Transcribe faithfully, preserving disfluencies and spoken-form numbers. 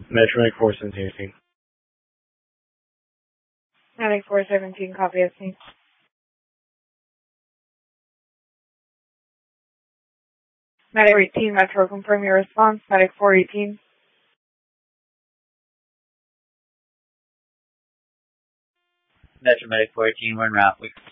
Metronic four seventeen. Medic four seventeen, copy as seen. Medic four eighteen, Metro, confirm your response. Medic four eighteen. Metro Medic four eighteen, we're en route.